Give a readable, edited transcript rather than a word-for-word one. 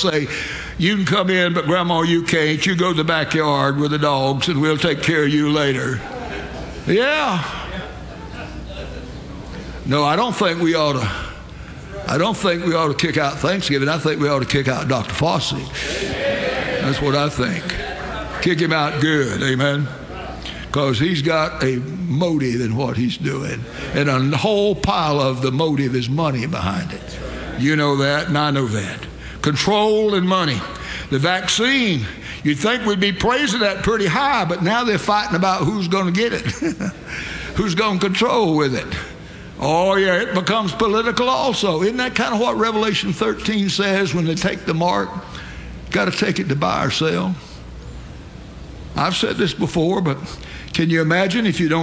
say, you can come in, but Grandma, you can't. You go to the backyard with the dogs, and we'll take care of you later. Yeah. No, I don't think we ought to kick out Thanksgiving. I think we ought to kick out Dr. Fossey. That's what I think. Kick him out good, amen? Because he's got a motive in what he's doing. And a whole pile of the motive is money behind it. You know that, and I know that. Control and money. The vaccine, you'd think we'd be praising that pretty high, but now they're fighting about who's going to get it. Who's going to control with it. Oh, yeah, it becomes political also. Isn't that kind of what Revelation 13 says when they take the mark? Got to take it to buy or sell. I've said this before, but can you imagine if you don't